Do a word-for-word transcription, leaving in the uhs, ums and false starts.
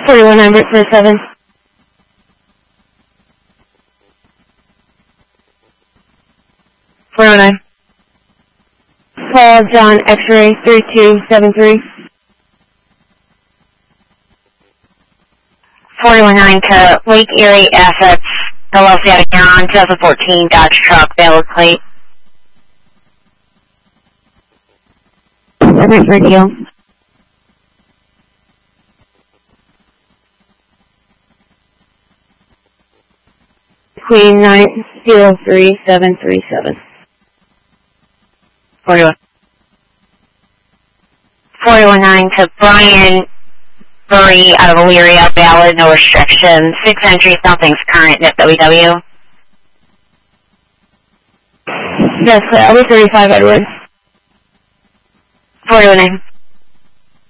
forty-one nine, for seven. forty-one nine. Paul John X-ray three two seven three. forty-one nine to Lake Erie Assets, L L C out of Huron, twenty fourteen Dodge truck, valid plate. Perfect radio. Queen nine zero three seven three seven. forty-one. forty-one nine to Brian Burry out of Elyria, valid, no restrictions. Six entries, nothing's current, N I P W W. Yes, I'll be thirty-five Edwards. forty-one nine.